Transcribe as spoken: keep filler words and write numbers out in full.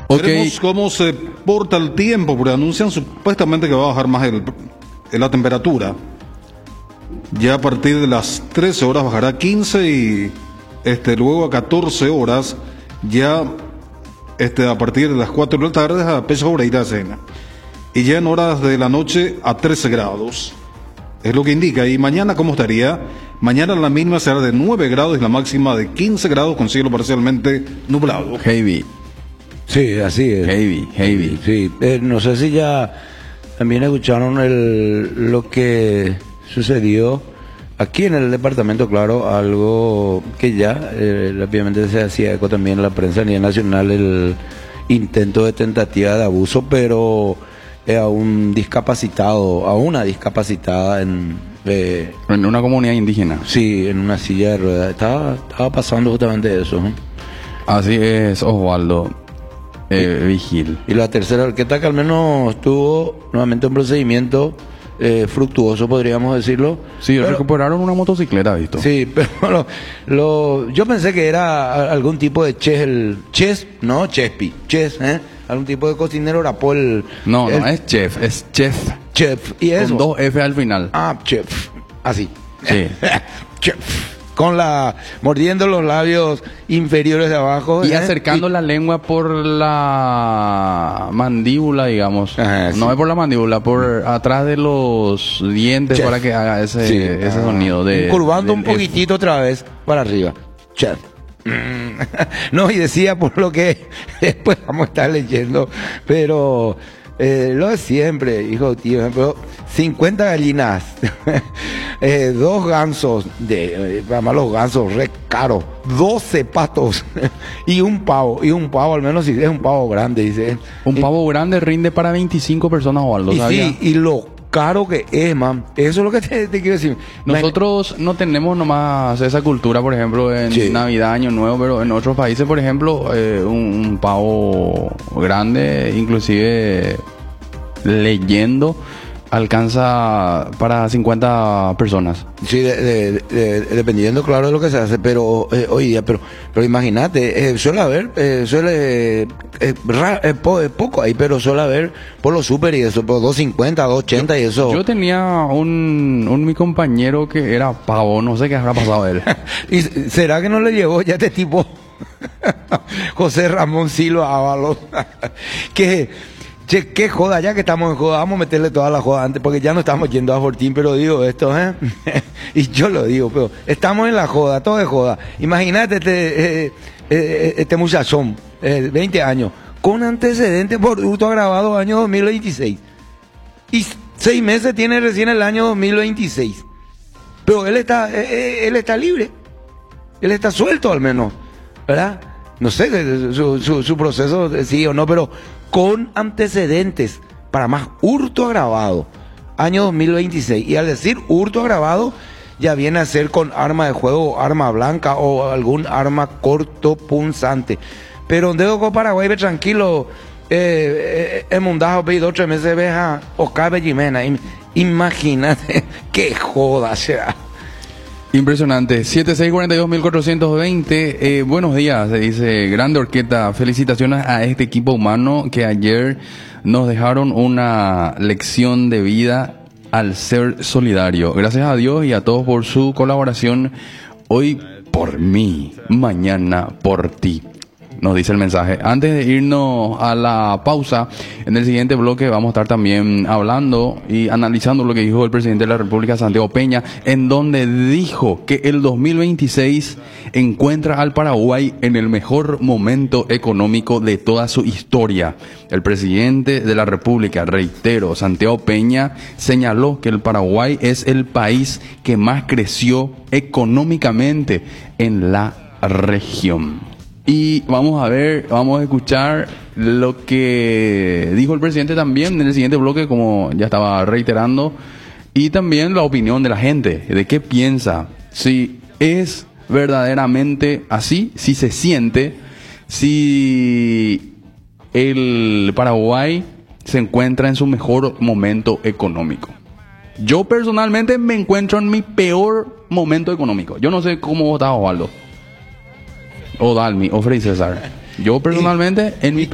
Ok. Veremos cómo se porta el tiempo, porque anuncian supuestamente que va a bajar más el, el- la temperatura. Ya a partir de las trece horas bajará a quince y este, luego a catorce horas, ya este, a partir de las cuatro de la tarde a peso hora ir a cena. Y ya en horas de la noche a trece grados. Es lo que indica. Y mañana, ¿cómo estaría? Mañana la mínima será de nueve grados y la máxima de quince grados con cielo parcialmente nublado. Heavy, Sí, así es. heavy, heavy. Sí, eh, no sé si ya también escucharon el, lo que sucedió aquí en el departamento, claro, algo que ya eh, rápidamente se hacía eco también en la prensa a nivel nacional, el intento de tentativa de abuso, pero eh, a un discapacitado, a una discapacitada en... eh, En una comunidad indígena. sí, en una silla de ruedas. Estaba, estaba pasando justamente eso, ¿no? Así es, Osvaldo. Eh, Vigil. Y la tercera orquesta que al menos tuvo nuevamente un procedimiento eh, fructuoso, podríamos decirlo. Sí, Pero- recuperaron una motocicleta, ¿visto? Sí, pero lo, lo- yo pensé que era a- algún tipo de chess, el chess, no, chespi, chess, ¿eh? Algún tipo de cocinero rapó el... No, el no es chef, es chef. chef, y eso. Con dos F al final. Ah, chef, así. Sí. Chef. Con la, mordiendo los labios inferiores de abajo. Y ¿eh? acercando la lengua por la mandíbula, digamos. Ajá, sí. No es por la mandíbula, por atrás de los dientes Chef. para que haga ese, Sí. ese Ah. sonido de... Curvando un del F. poquitito otra vez para arriba. Chef. Mm. No, y decía por lo que después vamos a estar leyendo, pero eh, lo de siempre, hijo tío, pero cincuenta gallinas, eh, dos gansos, de, eh, además los gansos re caros, doce patos y un pavo, y un pavo, al menos si es un pavo grande, dice. Un pavo grande rinde para veinticinco personas o algo, Y ¿sabía? sí, y lo caro que es, man. Eso es lo que te, te quiero decir. Nosotros no tenemos nomás esa cultura, por ejemplo, en Sí. Navidad, Año Nuevo, pero en otros países, por ejemplo, eh, un, un pavo grande, inclusive leyendo, alcanza para cincuenta personas. Sí, de- de- de- dependiendo, claro, de lo que se hace, pero eh, hoy día, pero, pero imagínate, eh, suele haber, eh, suele, eh, ra- eh, po- eh, poco ahí, pero suele haber por los super y eso, por doscientos cincuenta, doscientos ochenta y eso. Yo tenía un, un mi compañero que era pavo, no sé qué habrá pasado a él. ¿Y será que no le llegó ya este tipo? José Ramón Silva Ábalos. que, che, qué joda, ya que estamos en joda, vamos a meterle toda la joda antes, porque ya no estamos yendo a Fortín, pero digo esto, ¿eh? Y yo lo digo, pero estamos en la joda, todo es joda. Imagínate este, eh, eh, este muchachón, eh, veinte años, con antecedentes por hurto agravado año dos mil veintiséis. Y seis meses tiene recién el año dos mil veintiséis. Pero él está, eh, eh, él está libre. Él está suelto al menos, ¿verdad? No sé eh, su, su, su proceso, eh, sí o no, pero con antecedentes para más hurto agravado, año dos mil veintiséis. Y al decir hurto agravado, ya viene a ser con arma de juego, arma blanca o algún arma cortopunzante. Pero donde con Paraguay, ve tranquilo, eh, eh, en mundajo, ve dos tres meses, ve a Oscar Bellimena. Im- Imagínate, qué joda será. Impresionante. siete seis cuatro dos mil cuatrocientos veinte. Eh, buenos días, se dice Grande Orqueta. Felicitaciones a este equipo humano que ayer nos dejaron una lección de vida al ser solidario. Gracias a Dios y a todos por su colaboración. Hoy por mí, mañana por ti. Nos dice el mensaje. Antes de irnos a la pausa, en el siguiente bloque vamos a estar también hablando y analizando lo que dijo el presidente de la República, Santiago Peña, en donde dijo que el dos mil veintiséis encuentra al Paraguay en el mejor momento económico de toda su historia. El presidente de la República, reitero, Santiago Peña, señaló que el Paraguay es el país que más creció económicamente en la región. Y vamos a ver, vamos a escuchar lo que dijo el presidente también en el siguiente bloque, como ya estaba reiterando, y también la opinión de la gente, de qué piensa, si es verdaderamente así, si se siente, si el Paraguay se encuentra en su mejor momento económico. Yo personalmente me encuentro en mi peor momento económico. Yo no sé cómo está Osvaldo. O Dalmi, o Frei César. Yo personalmente, en mi